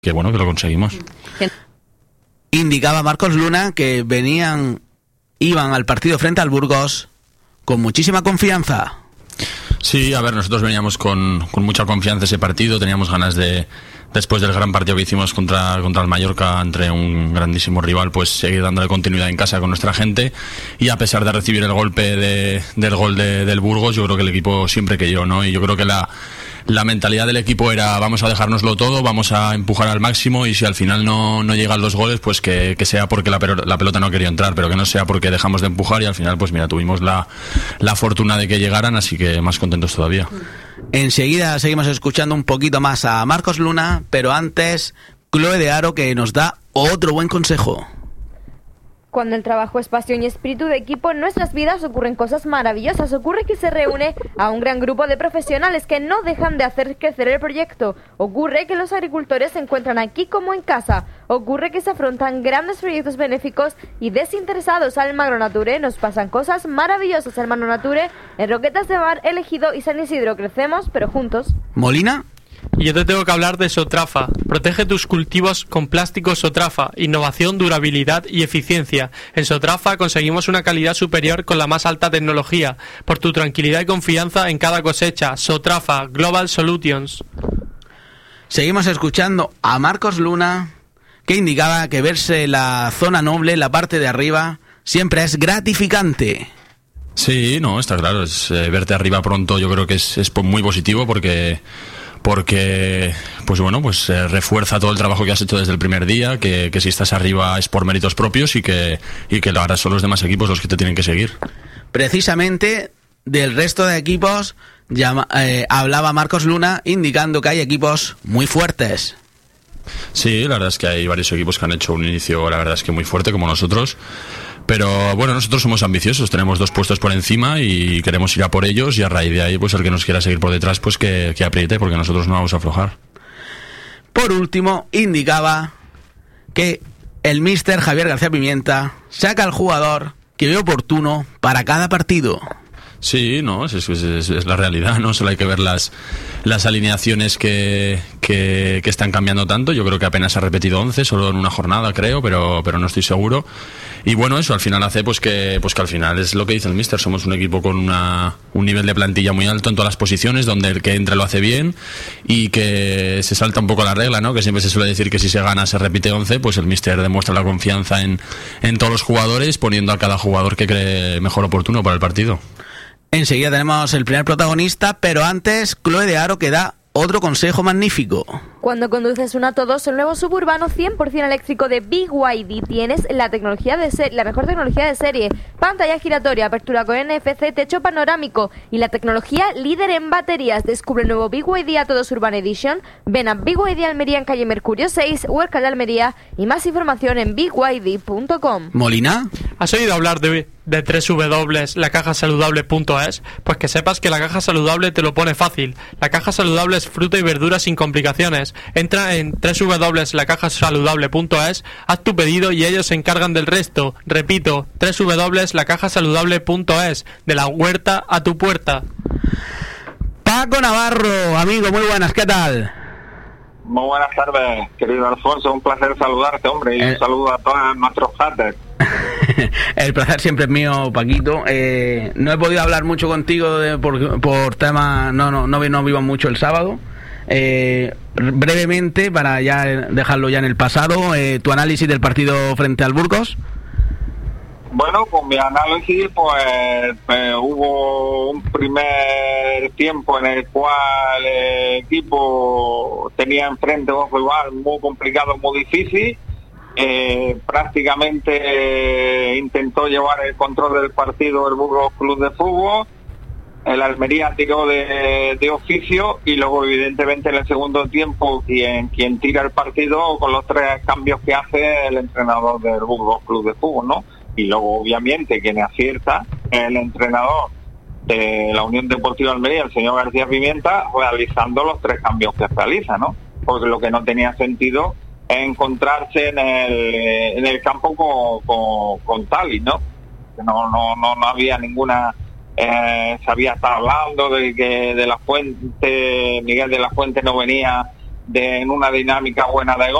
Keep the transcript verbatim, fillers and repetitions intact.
que bueno, que lo conseguimos. Indicaba Marcos Luna que venían, iban al partido frente al Burgos con muchísima confianza. Sí, a ver, nosotros veníamos con, con mucha confianza ese partido, teníamos ganas de, después del gran partido que hicimos contra, contra el Mallorca, entre un grandísimo rival, pues seguir dándole continuidad en casa con nuestra gente, y a pesar de recibir el golpe de, del gol de, del Burgos, yo creo que el equipo siempre creyó, ¿no? Y yo creo que la, la mentalidad del equipo era: vamos a dejárnoslo todo, vamos a empujar al máximo, y si al final no, no llegan los goles, pues que, que sea porque la, la pelota no quería entrar, pero que no sea porque dejamos de empujar, y al final pues mira, tuvimos la, la fortuna de que llegaran, así que más contentos todavía. Enseguida seguimos escuchando un poquito más a Marcos Luna, pero antes Chloe de Aro, que nos da otro buen consejo. Cuando el trabajo es pasión y espíritu de equipo, en nuestras vidas ocurren cosas maravillosas. Ocurre que se reúne a un gran grupo de profesionales que no dejan de hacer crecer el proyecto. Ocurre que los agricultores se encuentran aquí como en casa. Ocurre que se afrontan grandes proyectos benéficos y desinteresados. Al Magro Nature nos pasan cosas maravillosas. Al Magro Nature, en Roquetas de Mar, El Ejido y San Isidro crecemos, pero juntos. ¿Molina? Y yo te tengo que hablar de Sotrafa. Protege tus cultivos con plástico Sotrafa. Innovación, durabilidad y eficiencia. En Sotrafa conseguimos una calidad superior con la más alta tecnología. Por tu tranquilidad y confianza en cada cosecha. Sotrafa, Global Solutions. Seguimos escuchando a Marcos Luna, que indicaba que verse la zona noble, la parte de arriba, siempre es gratificante. Sí, no, está claro. Es, eh, verte arriba pronto yo creo que es, es muy positivo, porque... porque pues bueno, pues eh, refuerza todo el trabajo que has hecho desde el primer día, que, que si estás arriba es por méritos propios, y que, y que ahora son los demás equipos los que te tienen que seguir. Precisamente del resto de equipos llama, eh, hablaba Marcos Luna, indicando que hay equipos muy fuertes. Sí, la verdad es que hay varios equipos que han hecho un inicio, la verdad es que muy fuerte, como nosotros. Pero bueno, nosotros somos ambiciosos, tenemos dos puestos por encima y queremos ir a por ellos, y a raíz de ahí, pues el que nos quiera seguir por detrás, pues que, que apriete, porque nosotros no vamos a aflojar. Por último, indicaba que el míster Javier García Pimienta saca al jugador que ve oportuno para cada partido. Sí, no, es, es, es, es la realidad, ¿no? Solo hay que ver las, las alineaciones que, que, que están cambiando tanto. Yo creo que apenas ha repetido once, solo en una jornada, creo, pero, pero no estoy seguro. Y bueno, eso al final hace pues que, pues que al final es lo que dice el míster, somos un equipo con una, un nivel de plantilla muy alto en todas las posiciones, donde el que entre lo hace bien, y que se salta un poco la regla, ¿no? Que siempre se suele decir que si se gana se repite once, pues el míster demuestra la confianza en, en todos los jugadores, poniendo a cada jugador que cree mejor oportuno para el partido. Enseguida tenemos el primer protagonista, pero antes Chloe de Aro, que da otro consejo magnífico. Cuando conduces un Atto dos, el nuevo suburbano cien por ciento eléctrico de B Y D, tienes la tecnología de ser, la mejor tecnología de serie, pantalla giratoria, apertura con N F C, techo panorámico y la tecnología líder en baterías. Descubre el nuevo B Y D Atto dos Urban Edition. Ven a B Y D Almería en calle Mercurio seis, Huerca de Almería, y más información en b y d punto com. ¿Molina? ¿Has oído hablar de, de doble u doble u doble u punto la caja saludable punto es? Pues que sepas que la caja saludable te lo pone fácil. La caja saludable es fruta y verdura sin complicaciones. Entra en doble u doble u doble u punto la caja saludable punto es, haz tu pedido y ellos se encargan del resto. Repito, doble u doble u doble u punto la caja saludable punto es, de la huerta a tu puerta. Paco Navarro, amigo, muy buenas, ¿qué tal? Muy buenas tardes, querido Alfonso, un placer saludarte, hombre, y eh... un saludo a todos nuestros haters. El placer siempre es mío, Paquito. Eh, no he podido hablar mucho contigo de, por, por temas, no, no, no, no vivo mucho el sábado. Eh, brevemente, para ya dejarlo ya en el pasado, eh, tu análisis del partido frente al Burgos. Bueno, con mi análisis, pues, pues hubo un primer tiempo en el cual el equipo tenía enfrente un rival muy complicado, muy difícil. Eh, prácticamente eh, intentó llevar el control del partido el Burgos Club de Fútbol. El Almería tiró de, de oficio, y luego evidentemente en el segundo tiempo quien quien tira el partido con los tres cambios que hace el entrenador del Burgos Club de Fútbol, ¿no? Y luego obviamente quien acierta es el entrenador de la Unión Deportiva Almería, el señor García Pimienta, realizando los tres cambios que realiza, ¿no? Porque lo que no tenía sentido es encontrarse en el en el campo con, con, con Tali, ¿no? No, no, no, no había ninguna... Eh, se había estado hablando de que de la Fuente, Miguel de la Fuente no venía de, en una dinámica buena de gol.